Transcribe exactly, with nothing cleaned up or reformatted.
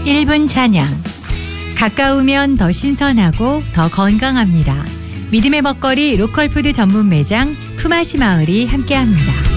일 분 찬양. 가까우면 더 신선하고 더 건강합니다. 믿음의 먹거리 로컬푸드 전문 매장 푸마시 마을이 함께합니다.